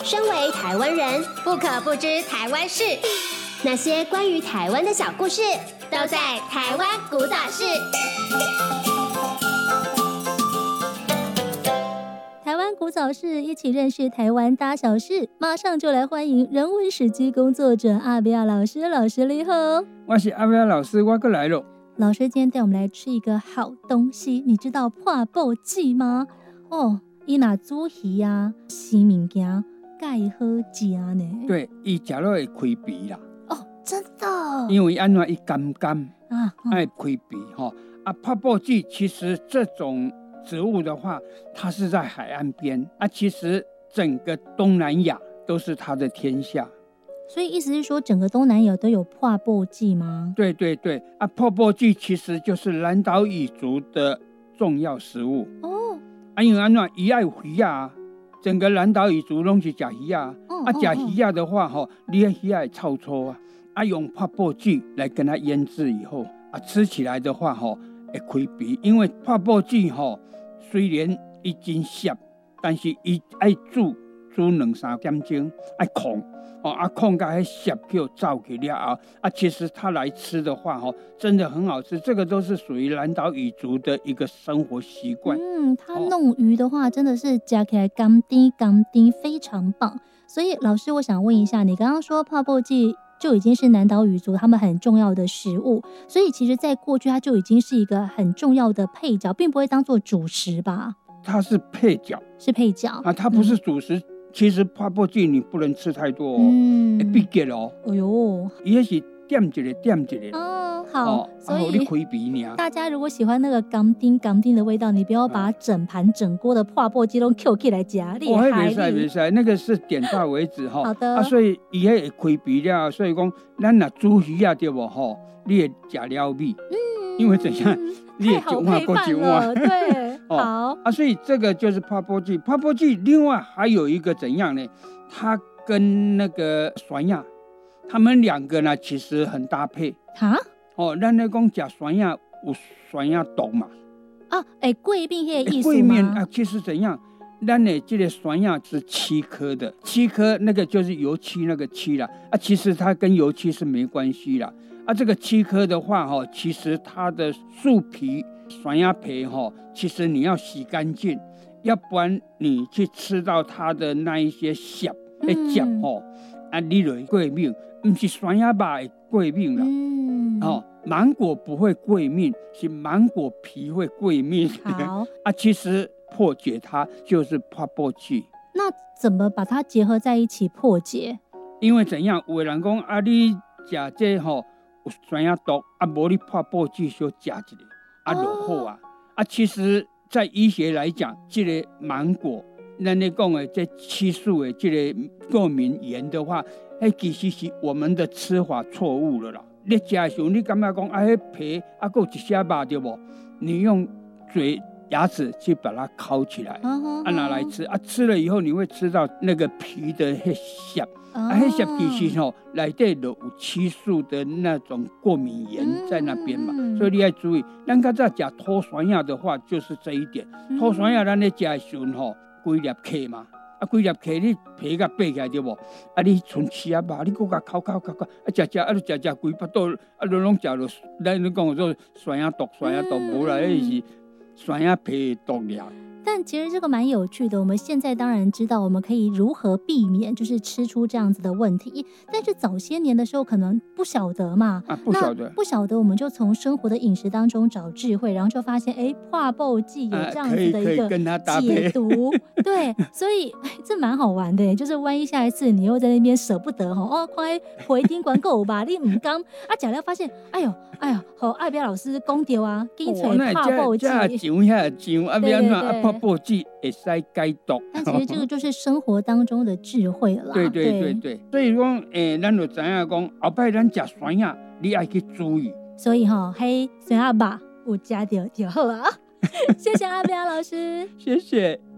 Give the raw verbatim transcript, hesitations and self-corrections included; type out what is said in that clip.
身为台湾人，不可不知台湾事。那些关于台湾的小故事，都在《台湾古早事》。 台湾古早事，一起认识台湾大小事。马上就来欢迎人文史迹工作者阿比亚老师。老师你好。 我是阿比亚老师，我过来了。 老师今天带我们来吃一个好东西，你知道破布鸡吗？哦，伊若煮鱼啊，生物件介好食呢。 对，伊食了会开鼻啦。 哦，真的。 因为安怎伊干干啊， 爱开鼻哈。啊，破布鸡其实这种植物的话，它是在海岸边啊。其实整个东南亚都是它的天下。 所以意思是说，整个东南亚都有破布鸡吗？ 对对对啊，破布鸡其实就是南岛语族的重要食物哦。 啊，因为安怎伊爱有鱼啊，整个南岛语族拢是食鱼啊。 哦、 啊，食鱼啊的话吼，你的鱼会臭臭啊。啊，用破布鸡来跟它腌制以后啊，吃起来的话吼会开鼻，因为破布鸡吼虽然伊真涩，但是伊爱煮煮两三点钟，爱控。哦啊，控到迄涩叫走去了后啊，其实它来吃的话，哈，真的很好吃。这个都是属于南岛语族的一个生活习惯。 嗯，它弄鱼的话，真的是加起来甘甜甘甜，非常棒。所以老师，我想问一下，你刚刚说泡泡鸡就已经是南岛语族他们很重要的食物，所以其实在过去它就已经是一个很重要的配角，并不会当做主食吧？ 它是配角， 是配角啊，它不是主食。嗯，其实泡泡鸡你不能吃太多哦， 嗯， 会闭结哦。 哎呦， 伊那是点一个点一个。 哦，好，哦、所以你开鼻尔。 大家如果喜欢那个甘丁甘丁的味道，你不要把整盘整锅的泡泡鸡都 Q 起来夹，厉害！ 没事没事，那个是点到为止哈。 好的。 啊，所以伊迄会开鼻了，所以讲咱若煮鱼啊对不吼，你会食了味。嗯。因为怎样，你也一碗过一碗。 对。好啊，所以这个就是泡泡鸡。泡泡鸡另外还有一个怎样呢？它跟那个酸鸭，他们两个呢其实很搭配。 哈？ 哦，咱咧讲食酸鸭有酸鸭毒嘛？ 啊，哎，桂面迄个意思吗？ 桂面啊，其实怎样？咱的这个酸鸭是七颗的，七颗那个就是油漆那个漆啦。啊，其实它跟油漆是没关系啦。啊，这个七颗的话哈，其实它的树皮。酸鸭皮哈，其实你要洗干净，要不然你去吃到它的那一些涩的汁哈，啊，你就会过敏，不是酸鸭肉会过敏啦。嗯，哦，芒果不会过敏，是芒果皮会过敏。 好啊，其实破解它就是泡泡鸡。 那怎么把它结合在一起破解？ 因为怎样，有的人讲啊，你吃这吼有酸鸭毒，啊，无你泡泡鸡小吃一个。啊，落后啊！啊，其实，在医学来讲，这个芒果，咱咧讲的这激素的这个过敏源的话，哎，其实是我们的吃法错误了啦。你吃的时候，你感觉讲啊，迄皮啊，还有一些肉对不？你用嘴牙齿去把它烤起来， 啊， 拿来吃啊，吃了以后你会吃到那个皮的迄涩。啊，迄些其实吼，内底就有激素的那种过敏源在那边嘛，嗯、所以你要注意。咱较早食土酸鸭的话，就是这一点。嗯、土酸鸭咱咧食的时候吼，规粒壳嘛，啊，规粒壳你皮甲掰起来对无？啊，你剩吃啊吧，你搁甲烤烤烤烤，啊，食食啊，你食食规巴肚，啊，拢拢食落，咱咧讲做酸鸭毒，酸鸭毒无啦，迄、嗯、是酸鸭皮毒了。 但其实这个蛮有趣的，我们现在当然知道我们可以如何避免就是吃出这样子的问题，但是早些年的时候可能不晓得嘛， 啊，不晓得， 不晓得我们就从生活的饮食当中找智慧，然后就发现哎，泡布鸡有这样子的一个解读，啊、对，所以这蛮好玩的，就是万一下一次你又在那边舍不得哦，快回听广告吧，你唔甘啊，讲了发现，哎呦哎呦，好爱表老师讲到啊，紧找泡布鸡， 这酱遐酱啊，变啊泡布鸡会使解毒。 但其实这个就是生活当中的智慧啦。 对对对对，所以讲诶，咱就知影讲后摆咱食酸鸭，你爱去注意。 所以吼，嘿，酸鸭肉有加到就好啊。谢谢阿彪老师， 谢谢。